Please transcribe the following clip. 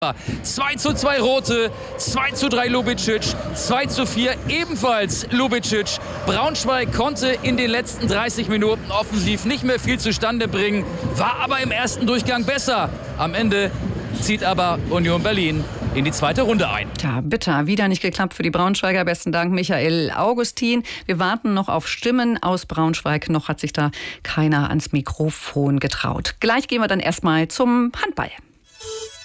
2:2 Rote, 2:3 Lubicic, 2:4 ebenfalls Lubicic. Braunschweig konnte in den letzten 30 Minuten offensiv nicht mehr viel zustande bringen, war aber im ersten Durchgang besser. Am Ende zieht aber Union Berlin in die zweite Runde ein. Tja, bitter. Wieder nicht geklappt für die Braunschweiger. Besten Dank, Michael Augustin. Wir warten noch auf Stimmen aus Braunschweig. Noch hat sich da keiner ans Mikrofon getraut. Gleich gehen wir dann erstmal zum Handball.